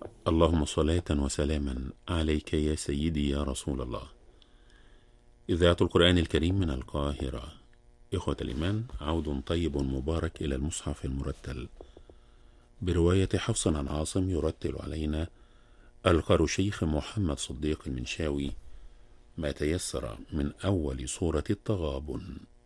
اللهم صلاة وسلاما عليك يا سيدي يا رسول الله. إذاعة القرآن الكريم من القاهرة. إخوة الإيمان، عود طيب مبارك إلى المصحف المرتل برواية حفص عن عاصم، يرتل علينا القارئ شيخ محمد صديق المنشاوي ما تيسر من أول سورة التغابن.